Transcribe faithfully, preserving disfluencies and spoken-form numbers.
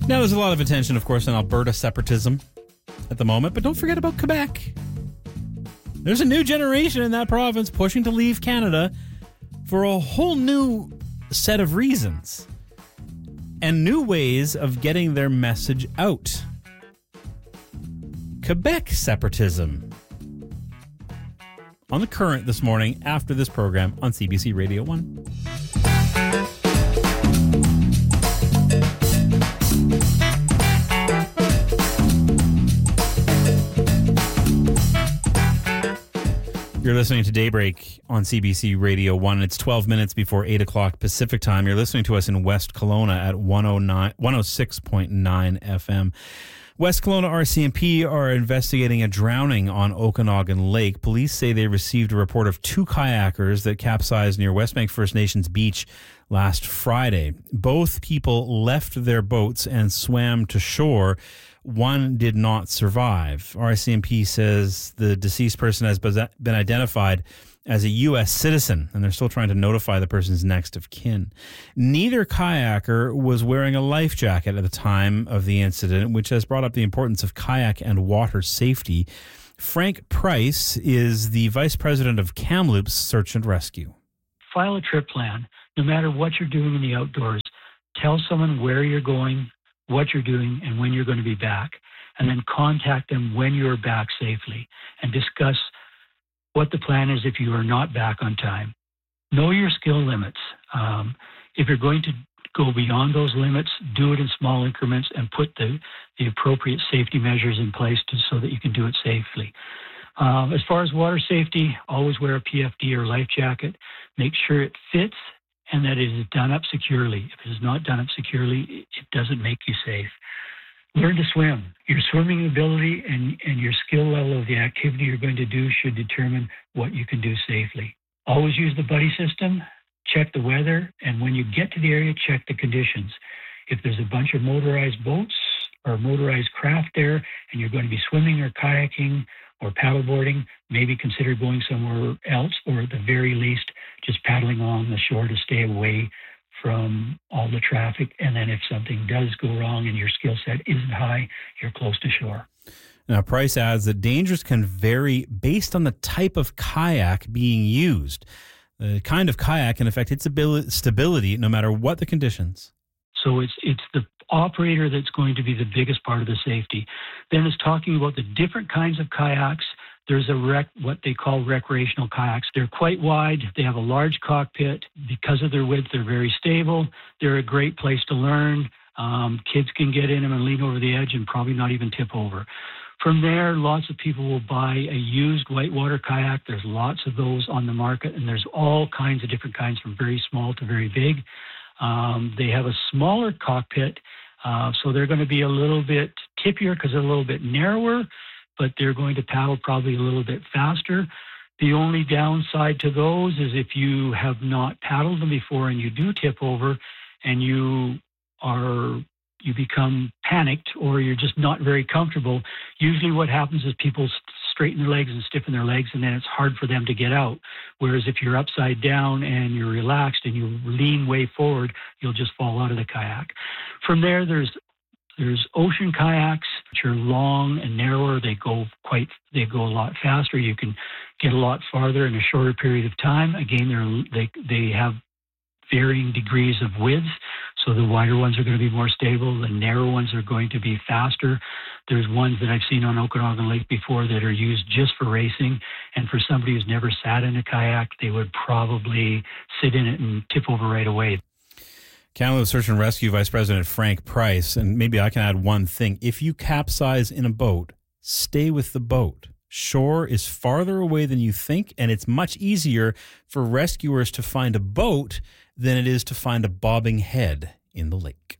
Now, there's a lot of attention, of course, on Alberta separatism at the moment, but don't forget about Quebec. There's a new generation in that province pushing to leave Canada for a whole new set of reasons and new ways of getting their message out. Quebec separatism. On The Current this morning after this program on C B C Radio one. You're listening to Daybreak on C B C Radio one. It's twelve minutes before eight o'clock Pacific time. You're listening to us in West Kelowna at one oh six point nine F M. West Kelowna R C M P are investigating a drowning on Okanagan Lake. Police say they received a report of two kayakers that capsized near Westbank First Nations Beach last Friday. Both people left their boats and swam to shore. One did not survive. R C M P says the deceased person has been identified as a U S citizen, and they're still trying to notify the person's next of kin. Neither kayaker was wearing a life jacket at the time of the incident, which has brought up the importance of kayak and water safety. Frank Price is the vice president of Kamloops Search and Rescue. File a trip plan. No matter what you're doing in the outdoors, tell someone where you're going, what you're doing, and when you're going to be back, and then contact them when you're back safely and discuss what the plan is if you are not back on time. Know your skill limits. Um, if you're going to go beyond those limits, do it in small increments and put the, the appropriate safety measures in place to, so that you can do it safely. Um, as far as water safety, always wear a P F D or life jacket. Make sure it fits and that it is done up securely. If it is not done up securely, it doesn't make you safe. Learn to swim. Your swimming ability and, and your skill level of the activity you're going to do should determine what you can do safely. Always use the buddy system, check the weather, and when you get to the area, check the conditions. If there's a bunch of motorized boats or motorized craft there and you're going to be swimming or kayaking or paddleboarding, maybe consider going somewhere else, or at the very least, just paddling along the shore to stay away from all the traffic. And then if something does go wrong and your skill set isn't high, you're close to shore. Now, Price adds that dangers can vary based on the type of kayak being used. The kind of kayak can affect its ability, stability no matter what the conditions. So it's it's the operator that's going to be the biggest part of the safety. Then it's talking about the different kinds of kayaks. There's a rec, what they call recreational kayaks. They're quite wide. They have a large cockpit. Because of their width, they're very stable. They're a great place to learn. Um, kids can get in them and lean over the edge and probably not even tip over. From there, lots of people will buy a used whitewater kayak. There's lots of those on the market, and there's all kinds of different kinds from very small to very big. Um, they have a smaller cockpit, uh, so they're going to be a little bit tippier because they're a little bit narrower, but they're going to paddle probably a little bit faster. The only downside to those is if you have not paddled them before and you do tip over and you are you become panicked or you're just not very comfortable, usually what happens is people straighten their legs and stiffen their legs, and then it's hard for them to get out. Whereas if you're upside down and you're relaxed and you lean way forward, you'll just fall out of the kayak. From there, there's There's ocean kayaks, which are long and narrower. They go quite, they go a lot faster. You can get a lot farther in a shorter period of time. Again, they're, they they have varying degrees of width. So the wider ones are going to be more stable. The narrow ones are going to be faster. There's ones that I've seen on Okanagan Lake before that are used just for racing. And for somebody who's never sat in a kayak, they would probably sit in it and tip over right away. Kamloops Search and Rescue Vice President Frank Price, and maybe I can add one thing. If you capsize in a boat, stay with the boat. Shore is farther away than you think, and it's much easier for rescuers to find a boat than it is to find a bobbing head in the lake.